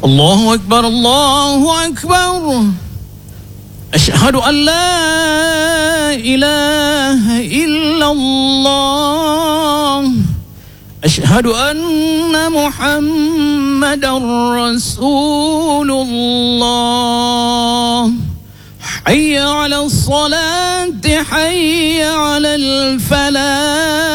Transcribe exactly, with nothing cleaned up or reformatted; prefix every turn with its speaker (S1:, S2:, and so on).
S1: الله أكبر الله أكبر. أشهد أن لا إله إلا الله. أشهد أن محمدا رسول الله. حي على الصلاة حي على الفلاح.